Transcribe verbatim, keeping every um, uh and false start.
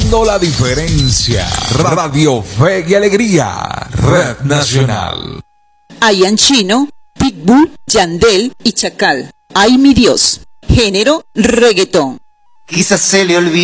marcando la diferencia. Radio Fe y Alegría, Red Nacional. Ian Chino, Pitbull, Yandel y Chacal. Ay mi Dios. Género reggaetón. Quizás se le olvide